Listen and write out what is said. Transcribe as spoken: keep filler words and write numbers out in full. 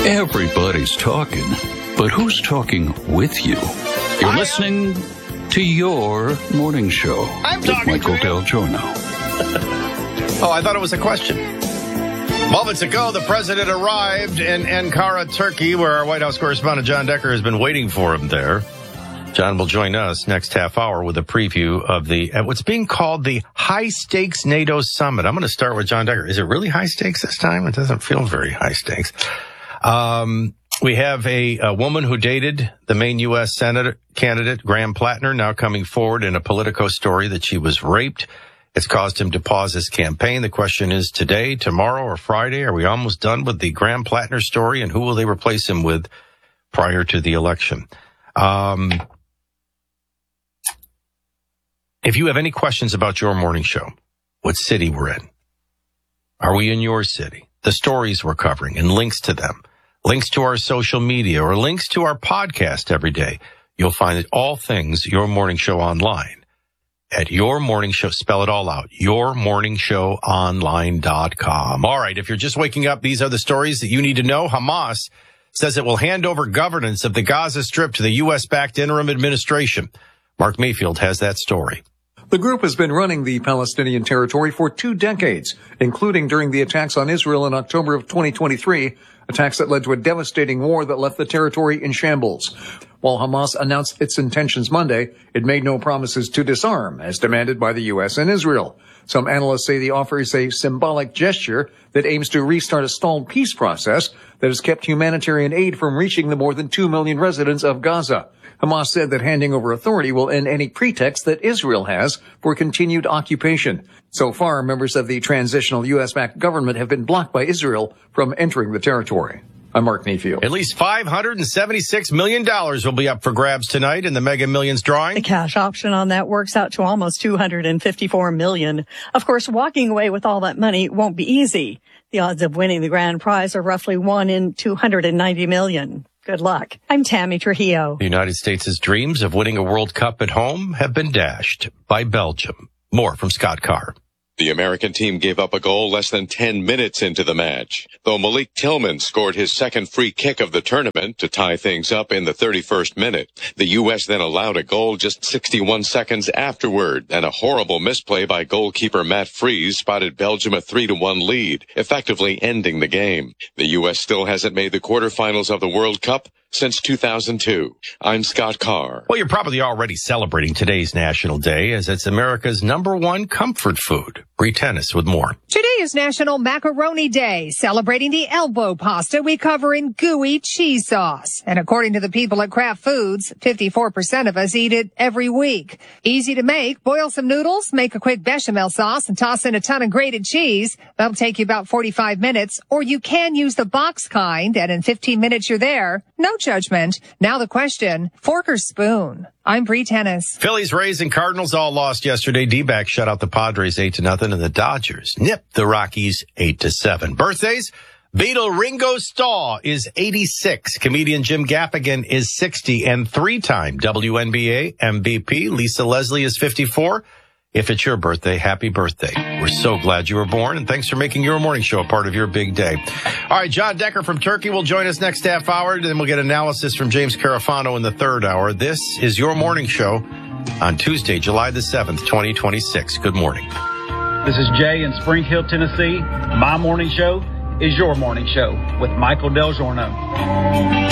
Everybody's talking, but who's talking with you? You're I listening am. to your morning show I'm with talking Michael to Del Giorno. Oh, I thought it was a question. Moments ago, the president arrived in Ankara, Turkey, where our White House correspondent John Decker has been waiting for him there. John will join us next half hour with a preview of the uh, what's being called the High Stakes NATO Summit. I'm going to start with John Decker. Is it really high stakes this time? It doesn't feel very high stakes. Um, we have a, a woman who dated the main U S Senate candidate, Graham Plattner, now coming forward in a Politico story that she was raped. It's caused him to pause his campaign. The question is today, tomorrow, or Friday, are we almost done with the Graham Plattner story, and who will they replace him with prior to the election? Um, if you have any questions about your morning show, what city we're in, are we in your city, the stories we're covering, and links to them, links to our social media, or links to our podcast every day, you'll find all things Your Morning Show online at Your Morning Show. Spell it all out. your morning show online dot com. All right. If you're just waking up, these are the stories that you need to know. Hamas says it will hand over governance of the Gaza Strip to the U S-backed interim administration. Mark Mayfield has that story. The group has been running the Palestinian territory for two decades, including during the attacks on Israel in October of twenty twenty-three, attacks that led to a devastating war that left the territory in shambles. While Hamas announced its intentions Monday, it made no promises to disarm, as demanded by the U S and Israel. Some analysts say the offer is a symbolic gesture that aims to restart a stalled peace process that has kept humanitarian aid from reaching the more than two million residents of Gaza. Hamas said that handing over authority will end any pretext that Israel has for continued occupation. So far, members of the transitional U S-backed government have been blocked by Israel from entering the territory. I'm Mark Mayfield. At least five hundred seventy-six million dollars will be up for grabs tonight in the Mega Millions drawing. The cash option on that works out to almost two hundred fifty-four million dollars. Of course, walking away with all that money won't be easy. The odds of winning the grand prize are roughly one in two hundred ninety million. Good luck. I'm Tammy Trujillo. The United States' dreams of winning a World Cup at home have been dashed by Belgium. More from Scott Carr. The American team gave up a goal less than ten minutes into the match, though Malik Tillman scored his second free kick of the tournament to tie things up in the thirty-first minute. The U S then allowed a goal just sixty-one seconds afterward, and a horrible misplay by goalkeeper Matt Freese spotted Belgium a three to one lead, effectively ending the game. The U S still hasn't made the quarterfinals of the World Cup since two thousand two. I'm Scott Carr. Well, you're probably already celebrating today's National Day, as it's America's number one comfort food. Bree Tennis with more. Today is National Macaroni Day, celebrating the elbow pasta we cover in gooey cheese sauce. And according to the people at Kraft Foods, fifty-four percent of us eat it every week. Easy to make. Boil some noodles, make a quick bechamel sauce, and toss in a ton of grated cheese. That'll take you about forty-five minutes. Or you can use the box kind, and in fifteen minutes you're there. No judgment. Now the question, fork or spoon? I'm Bree Tennis. Phillies, Rays, and Cardinals all lost yesterday. D-backs shut out the Padres eight to nothing, and the Dodgers nipped the Rockies eight to seven. Birthdays: Beatle Ringo Starr is eighty-six. Comedian Jim Gaffigan is sixty, and three-time W N B A M V P Lisa Leslie is fifty-four. If it's your birthday, happy birthday. We're so glad you were born, and thanks for making Your Morning Show a part of your big day. All right, John Decker from Turkey will join us next half hour, then we'll get analysis from James Carafano in the third hour. This is Your Morning Show on Tuesday, July the seventh, twenty twenty-six. Good morning. This is Jay in Spring Hill, Tennessee. My morning show is your morning show with Michael Del Giorno.